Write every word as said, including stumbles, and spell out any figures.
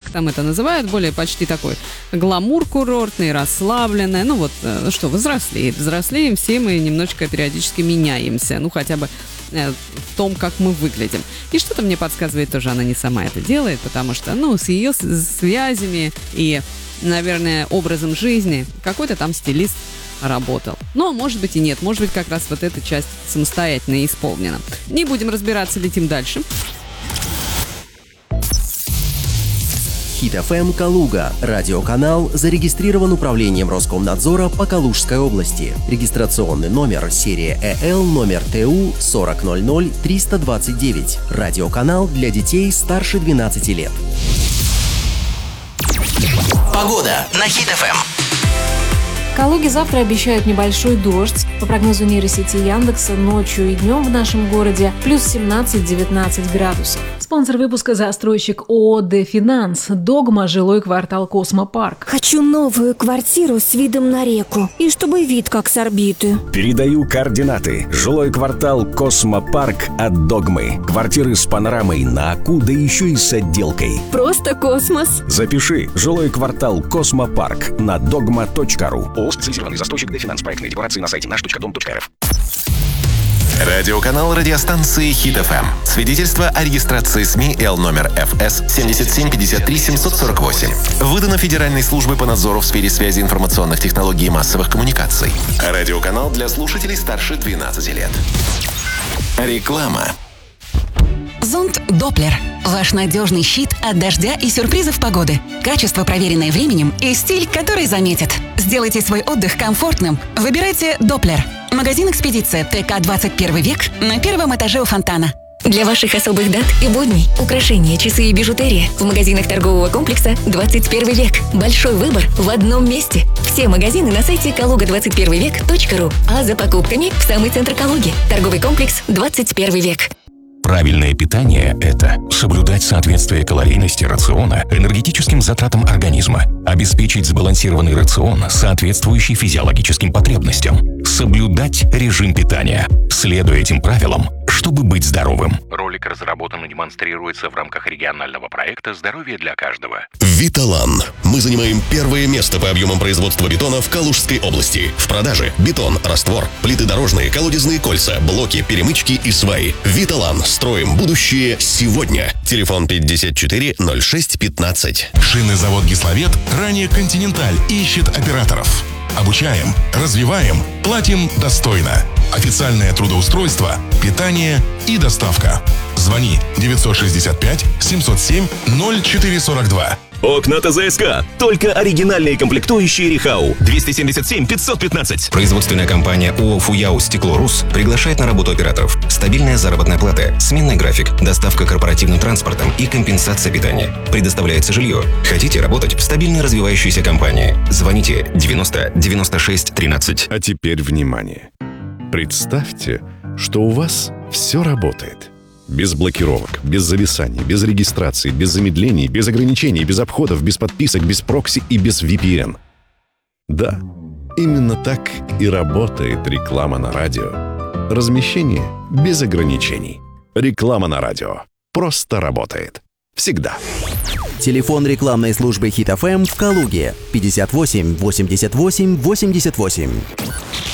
как там это называют, более почти такой гламур курортный, расслабленный. Ну вот, ну что, взрослеет. Взрослеем все мы немножечко периодически меняемся. Ну хотя бы в том, как мы выглядим. И что-то мне подсказывает, тоже она не сама это делает, потому что, ну, с ее связями и, наверное, образом жизни какой-то там стилист работал. Но, может быть, и нет. Может быть, как раз вот эта часть самостоятельно исполнена. Не будем разбираться, летим дальше. Хит эф эм Калуга. Радиоканал зарегистрирован управлением Роскомнадзора по Калужской области. Регистрационный номер серия ЭЛ номер ТУ сорок ноль ноль триста двадцать девять. Радиоканал для детей старше двенадцати лет. Погода на Хит эф эм. В Калуге завтра обещают небольшой дождь. По прогнозу нейросети Яндекса, ночью и днем в нашем городе плюс семнадцать-девятнадцать градусов. Спонсор выпуска — застройщик ООО «Дефинанс». Догма, жилой квартал «Космопарк». Хочу новую квартиру с видом на реку. И чтобы вид как с орбиты. Передаю координаты. Жилой квартал «Космопарк» от Догмы. Квартиры с панорамой на Аку, да еще и с отделкой. Просто космос. Запиши. Жилой квартал «Космопарк» на догма точка ру. ООО «Специализированный застройщик «Дефинанс». Проектные декорации на сайте наш точка дом точка эр эф. Радиоканал радиостанции Хит эф эм. Свидетельство о регистрации СМИ Л номер эф эс семь семь пять три семь сорок восемь. Выдано Федеральной службой по надзору в сфере связи, информационных технологий и массовых коммуникаций. Радиоканал для слушателей старше двенадцати лет. Реклама. Зонт Доплер. Ваш надежный щит от дождя и сюрпризов погоды. Качество, проверенное временем, и стиль, который заметит. Сделайте свой отдых комфортным. Выбирайте Доплер. Магазин «Экспедиция» ТК двадцать первый век на первом этаже у фонтана. Для ваших особых дат и будней украшения, часы и бижутерия в магазинах торгового комплекса «двадцать первый век». Большой выбор в одном месте. Все магазины на сайте калуга двадцать первый век точка ру, а за покупками в самый центр Калуги. Торговый комплекс «двадцать первый век». Правильное питание – это соблюдать соответствие калорийности рациона энергетическим затратам организма, обеспечить сбалансированный рацион, соответствующий физиологическим потребностям, соблюдать режим питания, следуя этим правилам, чтобы быть здоровым. Ролик разработан и демонстрируется в рамках регионального проекта «Здоровье для каждого». Виталан. Мы занимаем первое место по объемам производства бетона в Калужской области. В продаже бетон, раствор, плиты дорожные, колодезные кольца, блоки, перемычки и сваи. Виталан. Строим будущее сегодня. Телефон пятьдесят четыре ноль шесть пятнадцать. Шинный завод «Гисловет», ранее «Континенталь», ищет операторов. Обучаем, развиваем, платим достойно. Официальное трудоустройство, питание и доставка. Звони девятьсот шестьдесят пять семьсот семь ноль четыре сорок два. Окна ТЗСК. Только оригинальные комплектующие Рихау. двести семьдесят семь пятьсот пятнадцать. Производственная компания ООО «Фуяу Стекло-Рус» приглашает на работу операторов. Стабильная заработная плата, сменный график, доставка корпоративным транспортом и компенсация питания. Предоставляется жилье. Хотите работать в стабильной развивающейся компании? Звоните девяносто девяносто шесть тринадцать. А теперь внимание. Представьте, что у вас все работает. Без блокировок, без зависаний, без регистрации, без замедлений, без ограничений, без обходов, без подписок, без прокси и без ви пи эн. Да, именно так и работает реклама на радио. Размещение без ограничений. Реклама на радио просто работает. Всегда. Телефон рекламной службы Хит эф эм в Калуге пятьдесят восемь восемьдесят восемь восемьдесят восемь.